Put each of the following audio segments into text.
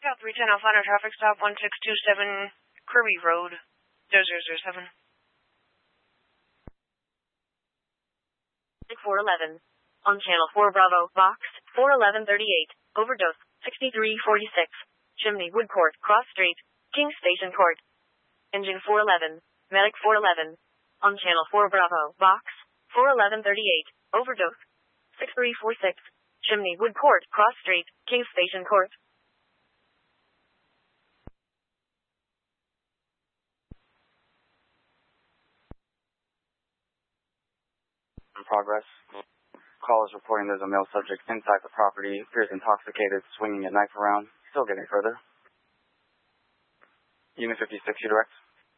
South 310 Alpha on our traffic stop 1627 Kirby Road 0007. 411. On Channel 4 Bravo, Box 41138. Overdose 6346. Chimney Wood Court, Cross Street, King Station Court. Engine 411. Medic 411. On Channel 4 Bravo, Box 41138. Overdose 6346. Chimney Wood Court, Cross Street, King Station Court. In progress. Call is reporting there's a male subject inside the property, appears intoxicated, swinging a knife around. Still getting further. Unit 56, you direct.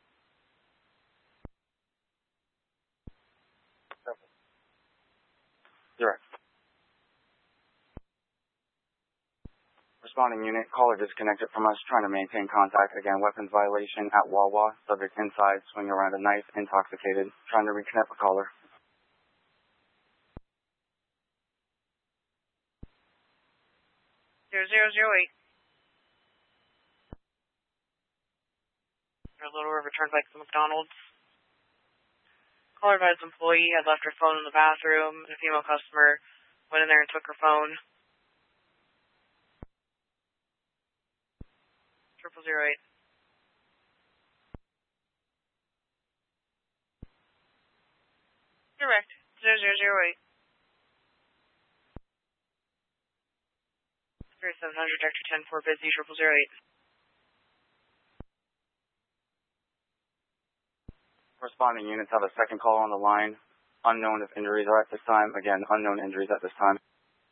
Direct. Responding unit, caller disconnected from us, trying to maintain contact. Again, weapons violation at Wawa. Subject inside, swinging around a knife, intoxicated, trying to reconnect the caller. Zero 008. Our Little River Turnpike to McDonald's. Caller advised employee had left her phone in the bathroom, and a female customer went in there and took her phone. 0008. Direct. 0008. 3700 Director 10-4 busy 0008. Responding units have a second caller on the line. Unknown if injuries are at this time. Again, unknown injuries at this time.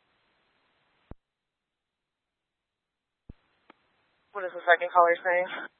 What is the second caller saying?